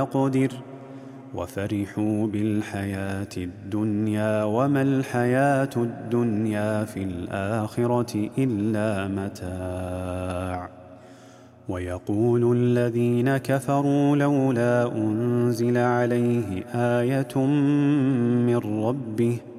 أقدر وفرحوا بالحياة الدنيا وما الحياة الدنيا في الآخرة إلا متاع. ويقول الذين كفروا لولا أنزل عليه آية من ربه